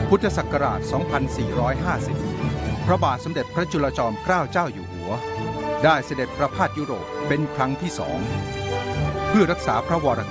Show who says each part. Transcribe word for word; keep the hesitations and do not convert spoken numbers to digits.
Speaker 1: พุทธศักราช สองพันสี่ร้อยห้าสิบ พระบาทสมเด็จพระจุลจอมเกล้าเจ้าอยู่หัวได้เสด็จประพาสยุโรปเป็นครั้งที่สองเพื่อรักษาพระวร